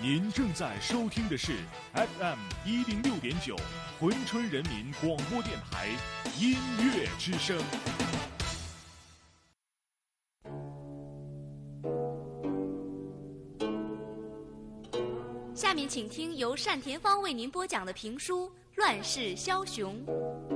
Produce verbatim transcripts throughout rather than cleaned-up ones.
您正在收听的是 F M 一零六点九珲春人民广播电台音乐之声。 下面请听由单田芳为您播讲的评书《乱世枭雄》。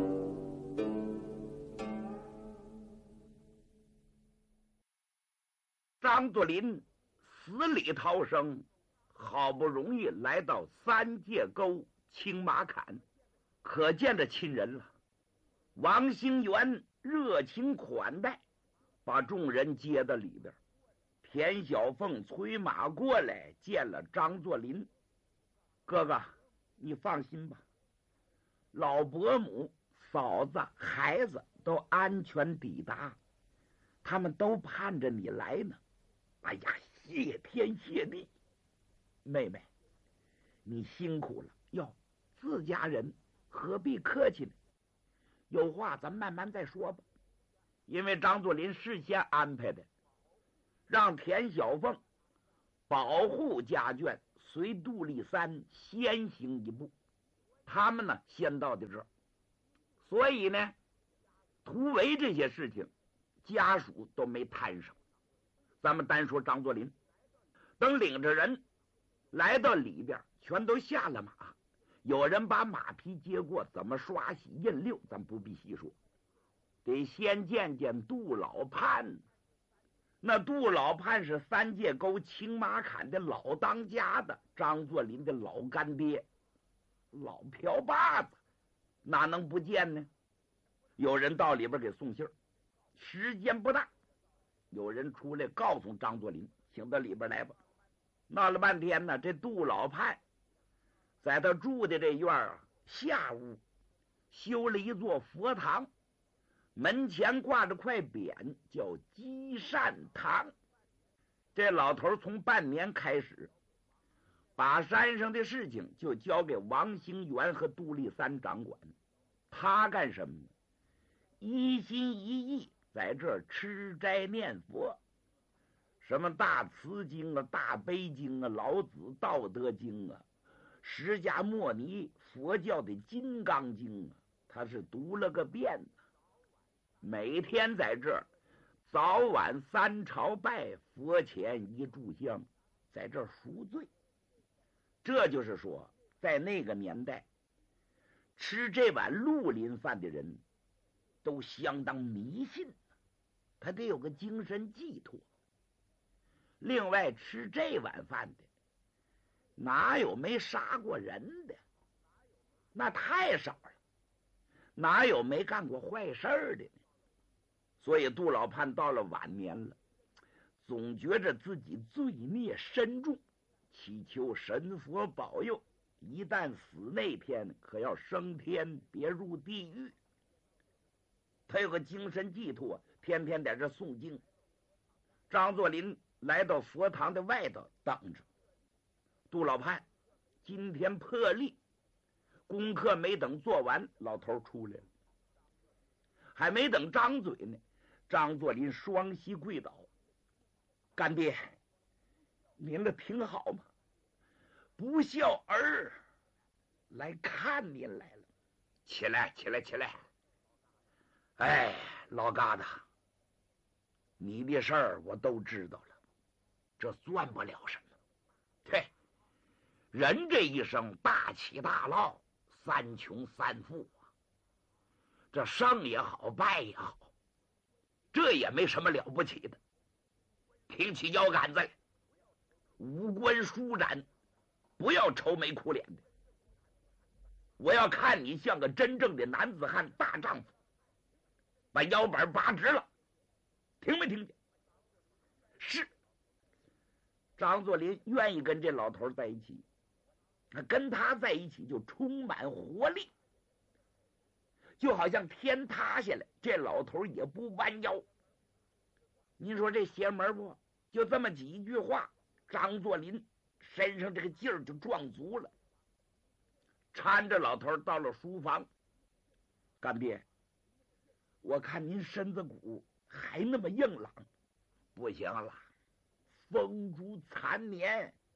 张作霖死里逃生，好不容易来到三界沟青马坎，可见着亲人了。王兴元热情款待，把众人接到里边。田小凤催马过来见了张作霖。哥哥，你放心吧，老伯母、嫂子、孩子都安全抵达，他们都盼着你来呢。哎呀，谢天谢地！妹妹，你辛苦了。哟，自家人何必客气呢？有话咱慢慢再说吧。因为张作霖事先安排的，让田小凤保护家眷，随杜立三先行一步。他们呢，先到的这儿，所以呢，突围这些事情，家属都没摊上。咱们单说张作霖，等领着人来到里边，全都下了马，有人把马匹接过，怎么刷洗印溜，咱不必细说。得先见见杜老潘。那杜老潘是三界沟青马坎的老当家的，张作霖的老干爹，老瓢把子，哪能不见呢？有人到里边给送信儿，时间不大，有人出来告诉张作霖，请到里边来吧。闹了半天呢，这杜老潘在他住的这院啊下屋修了一座佛堂，门前挂着块匾，叫积善堂。这老头从半年开始，把山上的事情就交给王兴元和杜立三掌管。他干什么呢？一心一意在这儿吃斋念佛，什么大慈经啊、大悲经啊、老子道德经啊、释迦牟尼佛教的金刚经啊，他是读了个遍。每天在这儿早晚三朝拜，佛前一炷香，在这儿赎罪。这就是说，在那个年代，吃这碗绿林饭的人都相当迷信，他得有个精神寄托。另外，吃这碗饭的哪有没杀过人的？那太少了。哪有没干过坏事的呢？所以杜老潘到了晚年了，总觉着自己罪孽深重，祈求神佛保佑，一旦死那天可要升天，别入地狱。他有个精神寄托，天天在这诵经。张作霖来到佛堂的外头等着。杜老潘今天破例，功课没等做完，老头出来了。还没等张嘴呢，张作霖双膝跪倒：“干爹，您的挺好吗？不孝儿来看您来了。起来，起来，起来！哎，老疙瘩，你的事儿我都知道了，这算不了什么。嘿，人这一生大起大落，三穷三富啊，这胜也好，败也好，这也没什么了不起的。挺起腰杆子来，五官舒展，不要愁眉苦脸的。我要看你像个真正的男子汉大丈夫，把腰板拔直了，听没听见？是。张作霖愿意跟这老头在一起，跟他在一起就充满活力，就好像天塌下来，这老头也不弯腰。您说这邪门不？就这么几句话，张作霖身上这个劲儿就壮足了。搀着老头到了书房：“干爹，我看您身子骨还那么硬朗，不行了，风烛残年，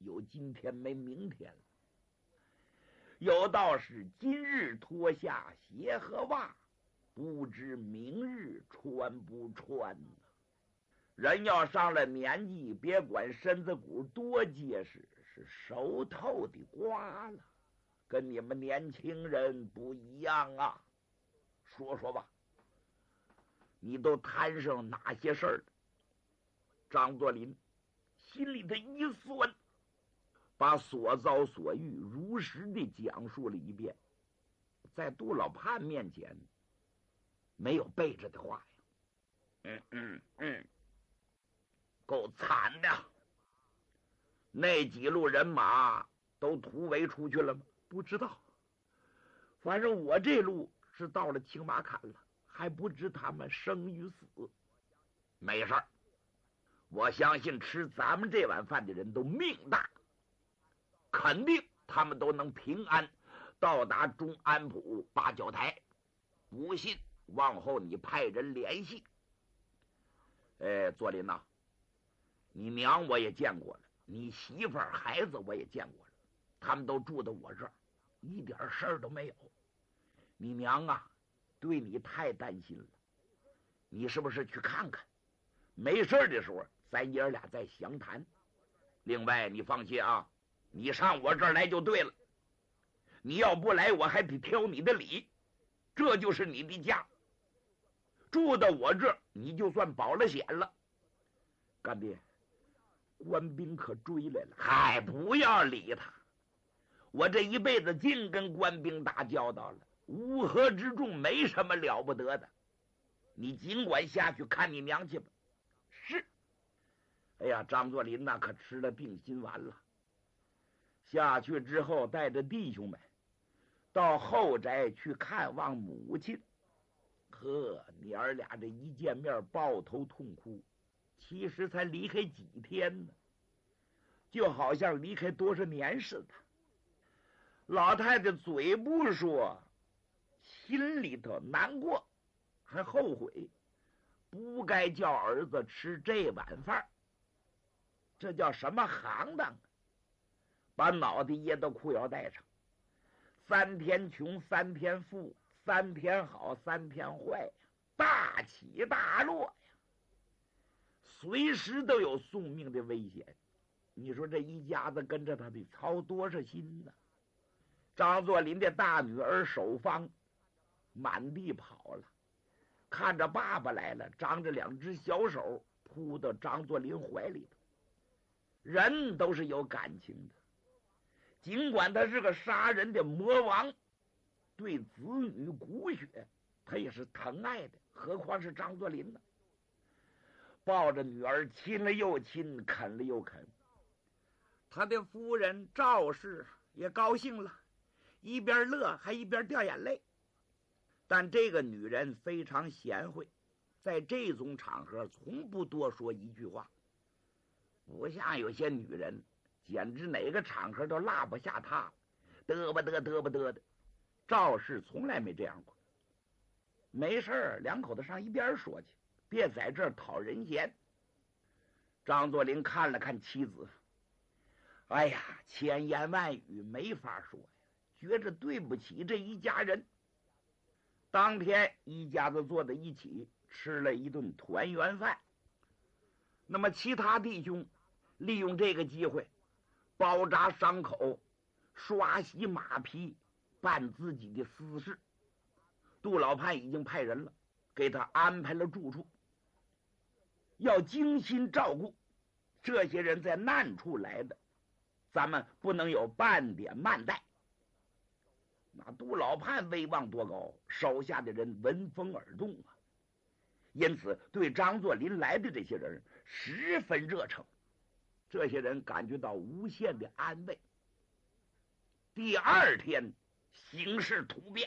有今天没明天了。有道是今日脱下鞋和袜，不知明日穿不穿呢。人要上了年纪，别管身子骨多结实，是熟透的瓜了，跟你们年轻人不一样啊。说说吧，你都摊上哪些事儿？张作霖心里的一酸，把所遭所遇如实的讲述了一遍，在杜老潘面前没有背着的话呀。嗯嗯嗯，够惨的。那几路人马都突围出去了吗？不知道。反正我这路是到了青马坎了，还不知他们生与死。没事儿，我相信吃咱们这碗饭的人都命大，肯定他们都能平安到达中安堡八角台。不信，往后你派人联系。哎，作霖呐，你娘我也见过了，你媳妇儿孩子我也见过了，他们都住在我这儿，一点事儿都没有。你娘啊，对你太担心了，你是不是去看看？没事的时候，咱爷儿俩再详谈。另外，你放心啊，你上我这儿来就对了。你要不来，我还得挑你的理。这就是你的家，住到我这儿，你就算保了险了。干爹，官兵可追来了。嗨，不要理他，我这一辈子净跟官兵打交道了，乌合之众没什么了不得的。你尽管下去看你娘去吧。是。哎呀，张作霖那可吃了定心丸了。下去之后，带着弟兄们到后宅去看望母亲。呵，你儿俩这一见面抱头痛哭，其实才离开几天呢，就好像离开多少年似的。老太太嘴不说，心里头难过，还后悔不该叫儿子吃这碗饭。这叫什么行当？把脑袋掖到裤腰带上，三天穷三天富，三天好三天坏，大起大落呀，随时都有送命的危险。你说这一家子跟着他得操多少心呢？张作霖的大女儿守芳满地跑了，看着爸爸来了，张着两只小手扑到张作霖怀里头。人都是有感情的，尽管他是个杀人的魔王，对子女骨血他也是疼爱的，何况是张作霖呢？抱着女儿亲了又亲，啃了又啃。他的夫人赵氏也高兴了，一边乐还一边掉眼泪。但这个女人非常贤惠，在这种场合从不多说一句话，不像有些女人简直哪个场合都落不下她，嘚吧嘚嘚吧嘚的。赵氏从来没这样过。没事儿，两口子上一边说去，别在这儿讨人嫌。张作霖看了看妻子，哎呀，千言万语没法说呀，觉着对不起这一家人。当天一家子坐在一起吃了一顿团圆饭。那么其他弟兄利用这个机会包扎伤口，刷洗马匹，办自己的私事。杜老潘已经派人了，给他安排了住处，要精心照顾。这些人在难处来的，咱们不能有半点慢待。那杜老潘威望多高，手下的人闻风而动啊，因此对张作霖来的这些人十分热诚。这些人感觉到无限的安慰。第二天形势突变，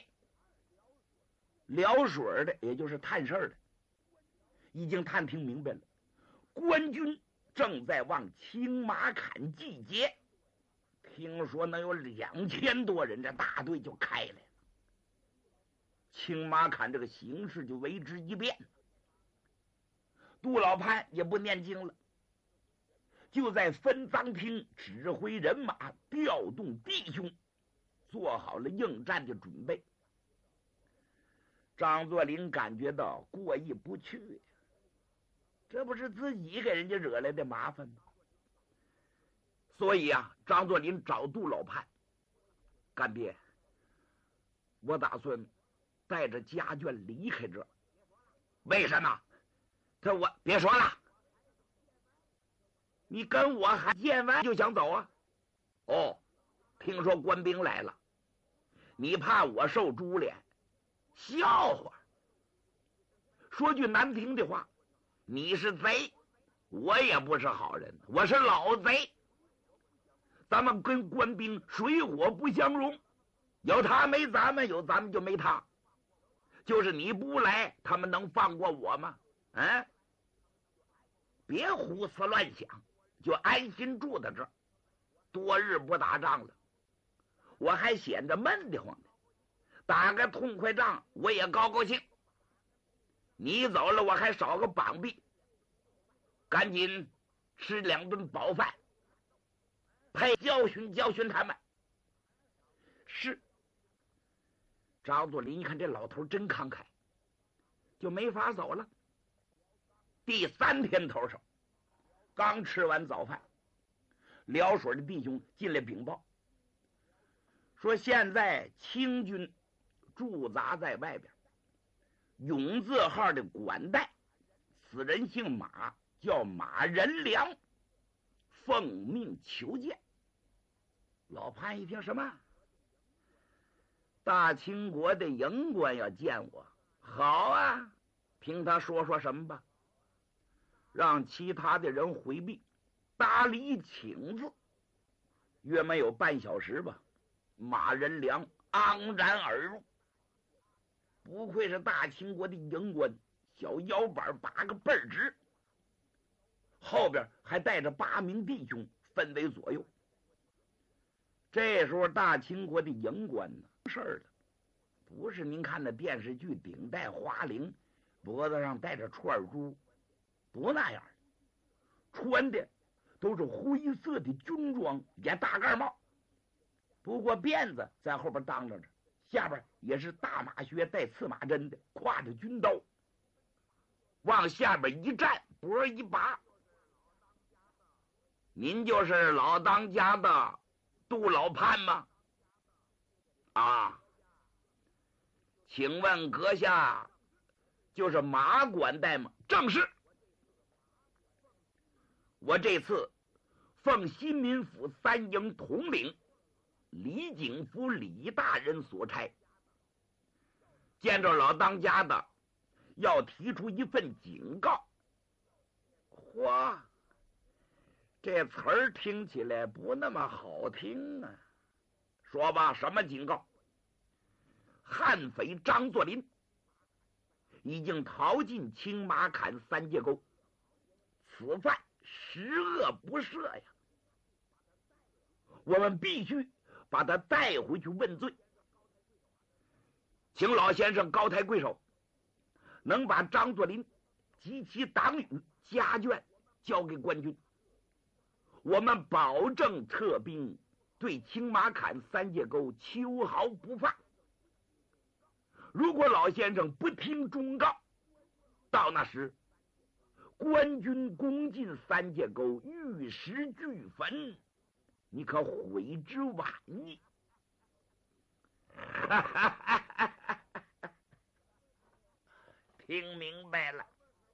辽水的也就是探事的已经探听明白了，官军正在往青马坎集结，听说能有两千多人，这大队就开来了。青马坎这个形势就为之一变。杜老潘也不念经了， 就在分赃厅指挥人马，调动弟兄，做好了应战的准备。张作霖感觉到过意不去，这不是自己给人家惹来的麻烦吗？所以啊，张作霖找杜老潘，干爹，我打算带着家眷离开这。为什么？他我别说了，你跟我还见完就想走啊？哦，听说官兵来了，你怕我受株连？笑话！说句难听的话，你是贼，我也不是好人，我是老贼。咱们跟官兵水火不相容，有他没咱们，有咱们就没他。就是你不来，他们能放过我吗？嗯，别胡思乱想，就安心住在这儿。多日不打仗了，我还显着闷得慌呢。打个痛快仗，我也高高兴。你走了，我还少个膀臂，赶紧吃两顿饱饭，配教训教训他们。是。张作霖一看这老头真慷慨，就没法走了。第三天头上，刚吃完早饭，辽水的弟兄进来禀报，说现在清军驻扎在外边，永字号的管带，此人姓马，叫马仁良，奉命求见。老潘一听，什么？大清国的营官要见我？好啊，听他说说什么吧。让其他的人回避，搭了一请字，约没有半小时吧，马仁良昂然而入。不愧是大清国的营官，小腰板八个倍儿直，后边还带着八名弟兄分为左右。这时候大清国的营官呢，事儿的不是您看的电视剧顶戴花翎，脖子上戴着串珠，不那样，穿的都是灰色的军装，也大盖帽，不过辫子在后边当着着，下边也是大马靴带刺马针的，挎着军刀，往下边一站，脖一拔。您就是老当家的杜老潘吗？啊，请问阁下就是马管带吗？正是。我这次奉新民府三营统领李景福李大人所差，见着老当家的，要提出一份警告。嚯，这词儿听起来不那么好听啊！说吧，什么警告？悍匪张作霖已经逃进青马坎三界沟，此犯十恶不赦呀！我们必须把他带回去问罪。请老先生高抬贵手，能把张作霖及其党羽家眷交给官军，我们保证撤兵，对青马坎三界沟秋毫不放。如果老先生不听忠告，到那时官军攻进三界沟，玉石俱焚，你可悔之晚矣。听明白了？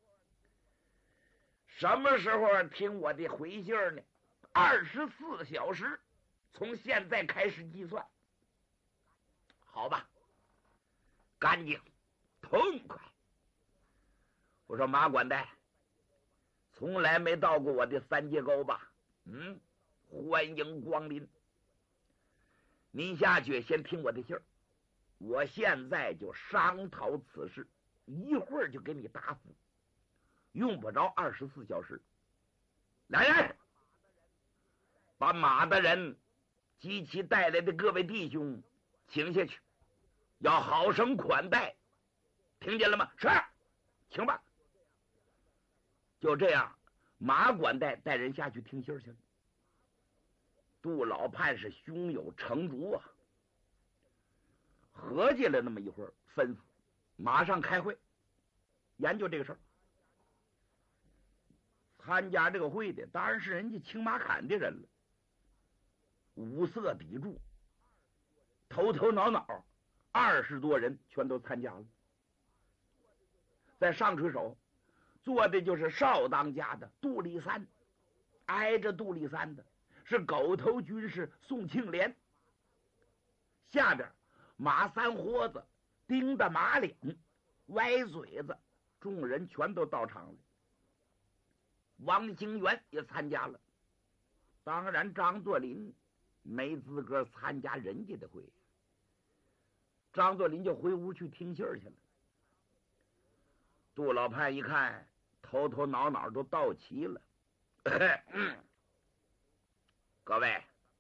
什么时候听我的回信呢？二十四小时，从现在开始计算。好吧，干净痛快。我说马管带，从来没到过我的三界沟吧？嗯，欢迎光临。您下去先听我的信儿，我现在就商讨此事，一会儿就给你答复，用不着二十四小时。来人，把马的人及其带来的各位弟兄请下去，要好生款待，听见了吗？是，请吧。就这样， 马管带带人下去听信去了。杜老判是胸有成竹啊，合计了那么一会儿，吩咐马上开会，研究这个事儿。参加这个会的当然是人家青马坎的人了，五色砥柱，头头脑脑二十多人全都参加了。在上水手坐的就是少当家的杜立三，挨着杜立三的是狗头军士宋庆连，下边马三豁子、丁大马脸、歪嘴子，众人全都到场了。王兴元也参加了，当然张作霖没资格参加人家的会，张作霖就回屋去听信去了。杜老判一看，头头脑脑都到齐了。各位，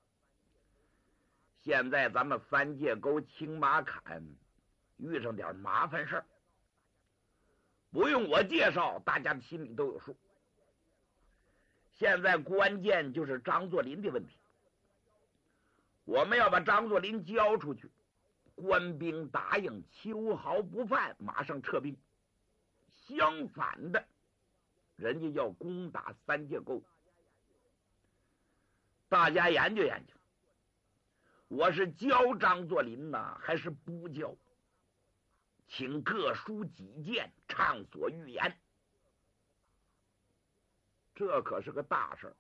现在咱们三界沟青马坎遇上点麻烦事儿，不用我介绍，大家的心里都有数。现在关键就是张作霖的问题，我们要把张作霖交出去，官兵答应秋毫不犯，马上撤兵。相反的，人家要攻打三界沟，大家研究研究，我是教张作霖呢，还是不教？请各抒己见，畅所欲言。这可是个大事儿，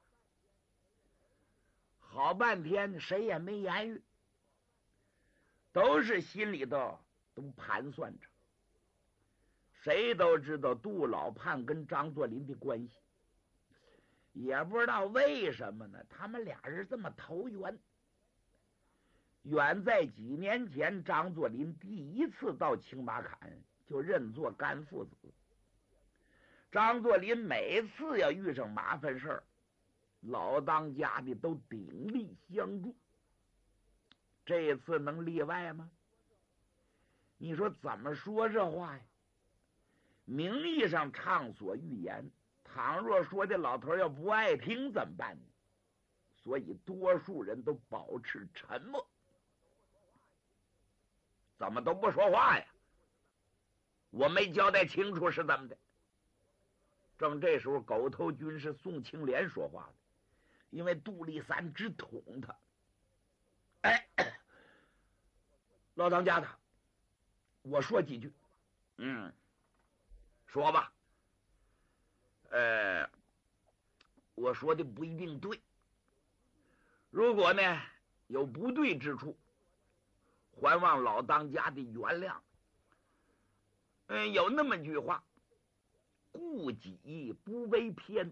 好半天谁也没言语，都是心里头都盘算着。谁都知道杜老判跟张作霖的关系，也不知道为什么呢，他们俩人这么投缘。远在几年前，张作霖第一次到青马坎就认作干父子。张作霖每次要遇上麻烦事儿，老当家的都鼎力相助。这次能例外吗？你说怎么说这话呀？名义上畅所欲言，倘若说的老头要不爱听怎么办呢？所以多数人都保持沉默。怎么都不说话呀？我没交代清楚是怎么的。正这时候，狗头军士宋庆连说话了，因为杜立三直捅他。哎，老当家的，我说几句。嗯，说吧。呃，我说的不一定对，如果呢有不对之处，还望老当家的原谅。嗯，有那么句话，顾己不为偏，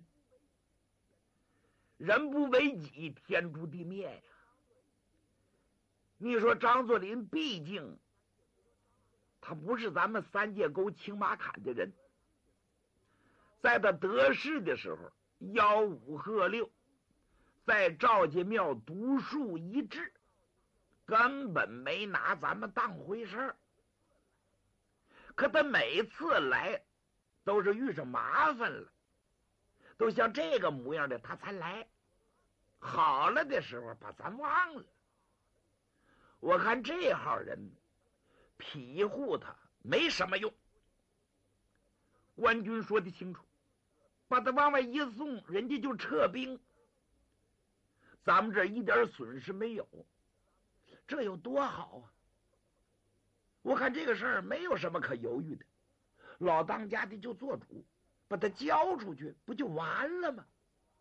人不为己，天诛地灭呀。你说张作霖毕竟他不是咱们三界沟青马坎的人，在他得势的时候吆五喝六，在赵家庙独树一帜，根本没拿咱们当回事儿。可他每次来都是遇上麻烦了，都像这个模样的他才来，好了的时候把咱忘了。我看这号人庇护他没什么用。官军说的清楚，把他往外一送，人家就撤兵，咱们这一点损失没有，这有多好啊！我看这个事儿没有什么可犹豫的，老当家的就做主，把他交出去，不就完了吗？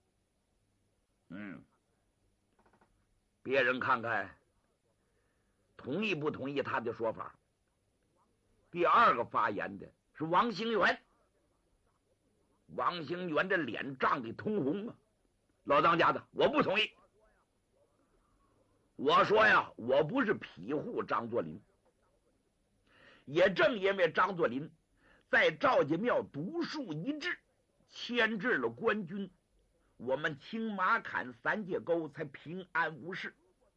嗯，别人看看同意不同意他的说法。第二个发言的是王兴元，王兴元这脸涨得通红啊！老当家的，我不同意。我说呀，我不是庇护张作霖，也正因为张作霖在赵家庙独树一帜，牵制了官军，我们青马坎三界沟才平安无事。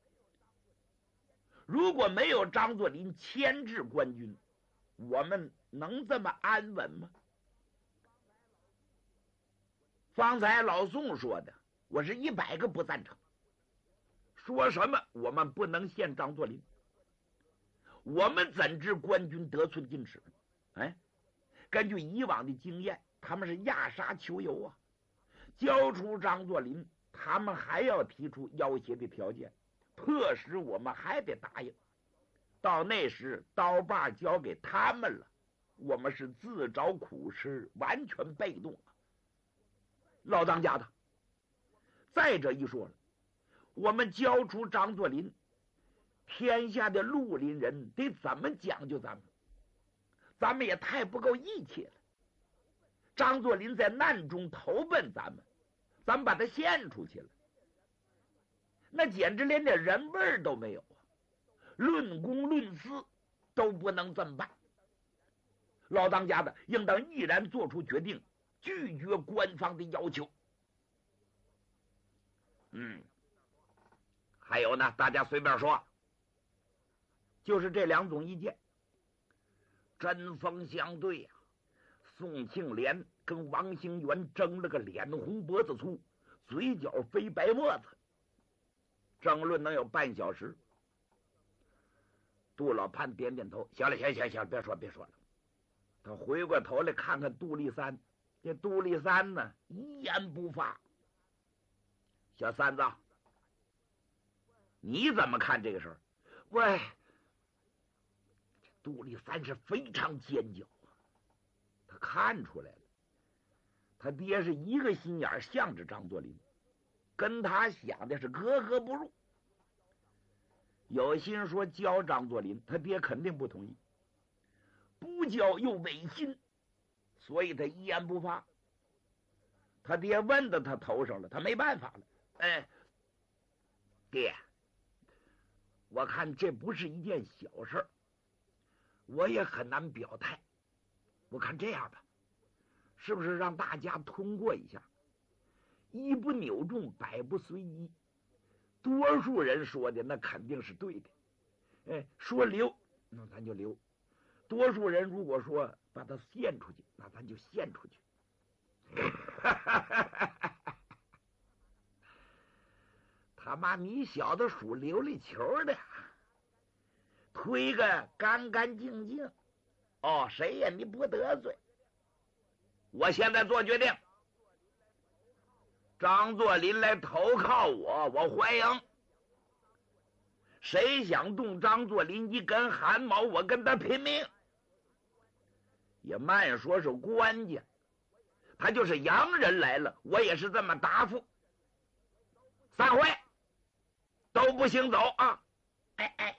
如果没有张作霖牵制官军，我们能这么安稳吗？ 方才老宋说的，我是一百个不赞成。说什么我们不能陷张作霖，我们怎知官军得寸进尺？哎，根据以往的经验，他们是压沙求油啊。交出张作霖，他们还要提出要挟的条件，迫使我们还得答应。到那时刀把交给他们了，我们是自找苦吃，完全被动啊。老当家的，再者一说了，我们交出张作霖，天下的绿林人得怎么讲究咱们？咱们也太不够义气了。张作霖在难中投奔咱们，咱们把他献出去了，那简直连点人味都没有啊！论公论私都不能这么办。老当家的应当毅然做出决定，拒绝官方的要求。嗯，还有呢，大家随便说，就是这两种意见，针锋相对呀、啊。宋庆龄跟王兴元争了个脸红脖子粗，嘴角飞白沫子，争论能有半小时。杜老潘点点头，行了，行行行，别说别说了。他回过头来看看杜立三，这杜立三呢一言不发。小三子，你怎么看这个事儿？喂，杜立三是非常尖角。他看出来了，他爹是一个心眼向着张作霖，跟他想的是格格不入。有心说教张作霖，他爹肯定不同意，不教又违心，所以他一言不发。他爹问到他头上了，他没办法了。哎，爹，我看这不是一件小事，我也很难表态。我看这样吧，是不是让大家通过一下？一不扭重，百不随一。多数人说的那肯定是对的，哎，说留那咱就留。多数人如果说把它献出去，那咱就献出去。他妈，你小子属琉璃球的，推个干干净净。哦，谁呀？你不得罪。我现在做决定，张作霖来投靠我，我欢迎。谁想动张作霖一根汗毛，我跟他拼命。也慢说是官家，他就是洋人来了，我也是这么答复。散会，都不行走啊！哎哎。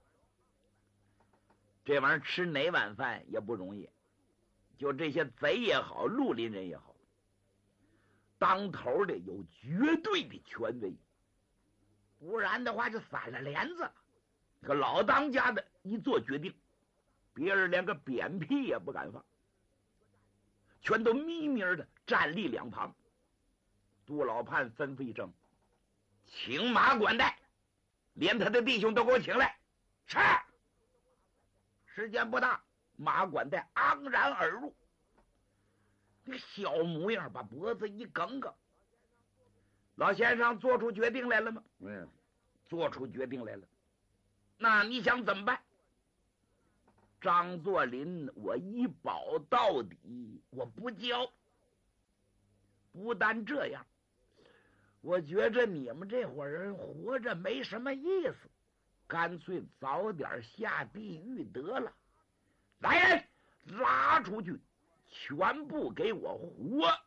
这玩意儿吃哪碗饭也不容易，就这些贼也好，绿林人也好，当头的有绝对的权威，不然的话就散了帘子。这个老当家的一做决定，别人连个扁屁也不敢放，全都咪咪的站立两旁。杜老判吩咐一声：“请马管带，连他的弟兄都给我请来。”是。时间不大，马管带昂然而入，这个小模样把脖子一梗梗。老先生做出决定来了吗？嗯，做出决定来了。那你想怎么办？张作霖我一保到底，我不交。不但这样，我觉着你们这伙人活着没什么意思，干脆早点下地狱得了。来人，拉出去，全部给我活